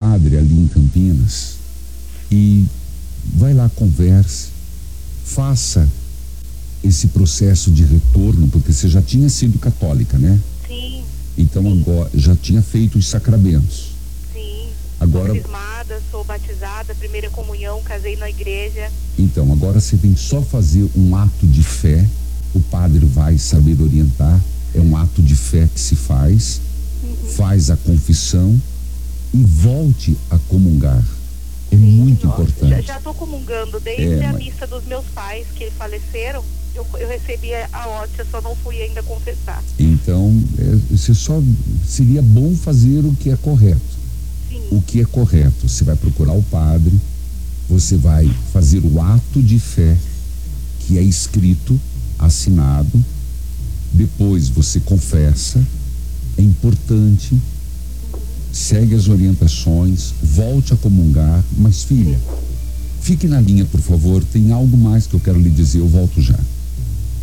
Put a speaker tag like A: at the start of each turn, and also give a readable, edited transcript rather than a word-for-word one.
A: padre ali em Campinas e vai lá, converse, faça esse processo de retorno, porque você já tinha sido católica, né?
B: Sim.
A: Então agora já tinha feito os sacramentos.
B: Sim.
A: Agora,
B: sou crismada, sou batizada, primeira comunhão, casei na igreja.
A: Então agora você tem só fazer um ato de fé. O padre vai saber orientar. É um ato de fé que se faz. Faz a confissão e volte a comungar. É muito importante.
B: Já estou comungando desde a missa dos meus pais, que eles faleceram. Eu recebi a hóstia, só não fui ainda confessar.
A: Então, você só seria bom fazer o que é correto.
B: Sim.
A: O que é correto? Você vai procurar o padre, você vai fazer o ato de fé que é escrito, assinado. Depois você confessa. É importante. Segue as orientações, volte a comungar, mas filha, fique na linha, por favor, tem algo mais que eu quero lhe dizer, eu volto já.